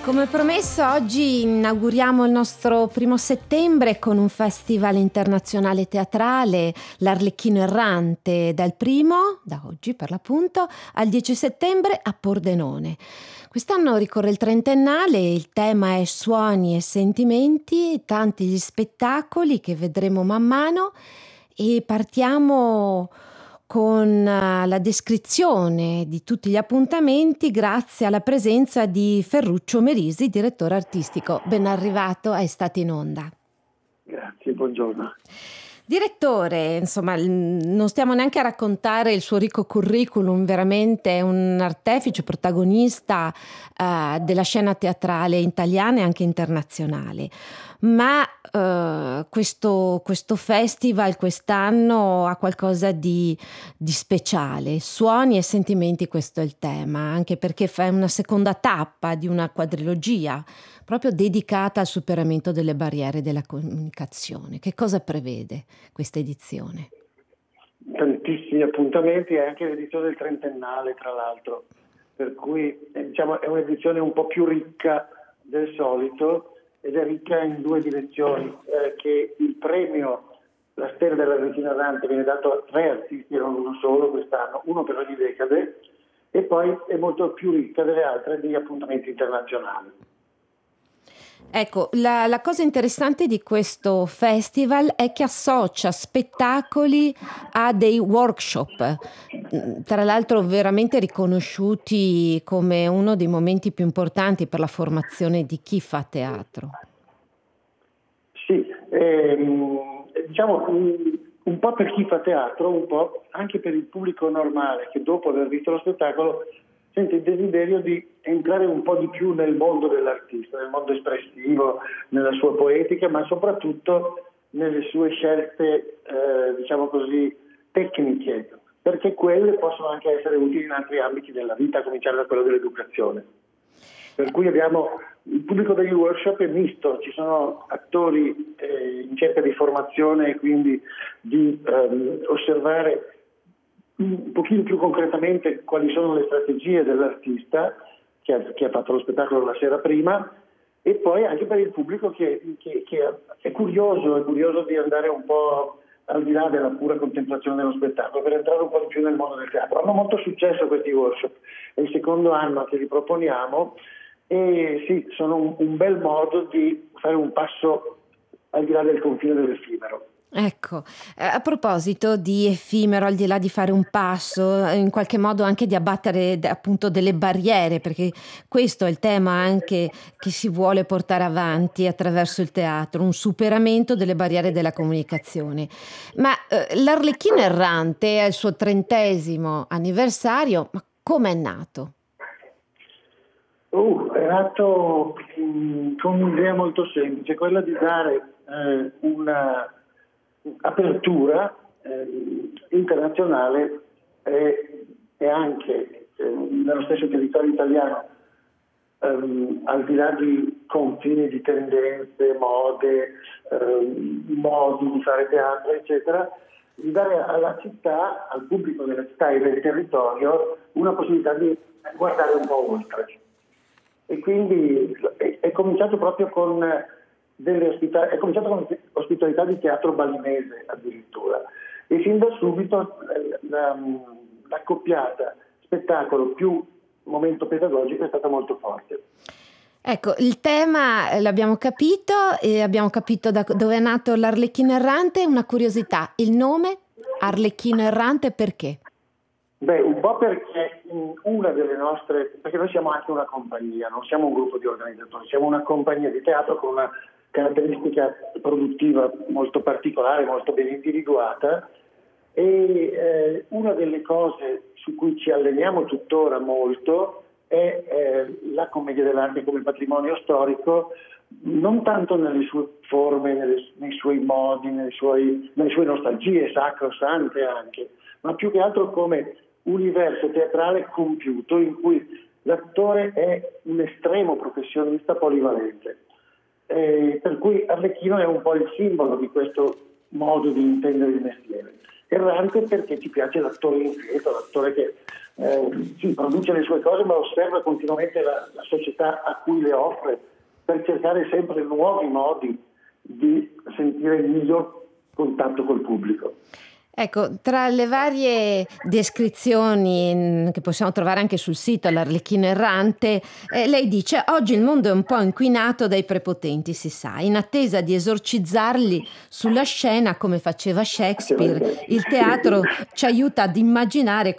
Come promesso, oggi inauguriamo il nostro 1° settembre con un festival internazionale teatrale, l'Arlecchino Errante, da oggi per l'appunto, al 10 settembre a Pordenone. Quest'anno ricorre il 30ennale, il tema è suoni e sentimenti, tanti gli spettacoli che vedremo man mano e partiamo con la descrizione di tutti gli appuntamenti grazie alla presenza di Ferruccio Merisi, direttore artistico. Ben arrivato a Estate in Onda. Grazie, buongiorno. Direttore, insomma, non stiamo neanche a raccontare il suo ricco curriculum, veramente è un artefice, protagonista della scena teatrale italiana e anche internazionale. Ma questo festival quest'anno ha qualcosa di speciale, suoni e sentimenti, questo è il tema, anche perché fa una seconda tappa di una quadrilogia proprio dedicata al superamento delle barriere della comunicazione. Che cosa prevede questa edizione? Tantissimi appuntamenti e anche l'edizione del 30ennale, tra l'altro, per cui è un'edizione un po' più ricca del solito ed è ricca in due direzioni, che il premio La Stella dell'Arlecchino Errante viene dato a 3 artisti e non uno solo quest'anno, uno per ogni decade, e poi è molto più ricca delle altre degli appuntamenti internazionali. Ecco, la cosa interessante di questo festival è che associa spettacoli a dei workshop, tra l'altro veramente riconosciuti come uno dei momenti più importanti per la formazione di chi fa teatro. Sì, diciamo un po' per chi fa teatro, un po' anche per il pubblico normale che dopo aver visto lo spettacolo sente il desiderio di entrare un po' di più nel mondo dell'artista, nel mondo espressivo, nella sua poetica, ma soprattutto nelle sue scelte, diciamo così, tecniche, perché quelle possono anche essere utili in altri ambiti della vita, a cominciare da quello dell'educazione. Per cui il pubblico degli workshop è misto, ci sono attori in cerca di formazione e quindi di osservare un pochino più concretamente quali sono le strategie dell'artista che ha fatto lo spettacolo la sera prima, e poi anche per il pubblico che è curioso di andare un po' al di là della pura contemplazione dello spettacolo, per entrare un po' di più nel mondo del teatro. Hanno molto successo questi workshop, è il secondo anno che li proponiamo e sì, sono un bel modo di fare un passo al di là del confine dell'effimero. Ecco, a proposito di effimero, al di là di fare un passo, in qualche modo anche di abbattere appunto delle barriere, perché questo è il tema anche che si vuole portare avanti attraverso il teatro, un superamento delle barriere della comunicazione. Ma l'Arlecchino Errante è il suo 30° anniversario, ma come è nato? È nato con un'idea molto semplice, quella di dare una apertura internazionale e anche nello stesso territorio italiano, al di là di confini, di tendenze, mode, modi di fare teatro, eccetera, di dare alla città, al pubblico della città e del territorio una possibilità di guardare un po' oltre. E quindi è cominciato proprio con è cominciato con ospitalità di teatro balinese addirittura, e fin da subito l'accoppiata spettacolo più momento pedagogico è stata molto forte. Ecco, il tema l'abbiamo capito e abbiamo capito da dove è nato l'Arlecchino Errante. Una curiosità, il nome Arlecchino Errante perché? Un po' perché una delle nostre, perché noi siamo anche una compagnia, non siamo un gruppo di organizzatori, siamo una compagnia di teatro con una caratteristica produttiva molto particolare, molto ben individuata, e una delle cose su cui ci alleniamo tuttora molto è la commedia dell'arte come patrimonio storico, non tanto nelle sue forme, nei suoi modi, nelle sue nostalgie sacrosante anche, ma più che altro come universo teatrale compiuto in cui l'attore è un estremo professionista polivalente. Per cui Arlecchino è un po' il simbolo di questo modo di intendere il mestiere. Errante perché ci piace l'attore inquieto, l'attore che sì, produce le sue cose, ma osserva continuamente la società a cui le offre, per cercare sempre nuovi modi di sentire il miglior contatto col pubblico. Ecco, tra le varie descrizioni che possiamo trovare anche sul sito L'Arlecchino Errante, lei dice: oggi il mondo è un po' inquinato dai prepotenti, si sa, in attesa di esorcizzarli sulla scena come faceva Shakespeare, il teatro ci aiuta ad immaginare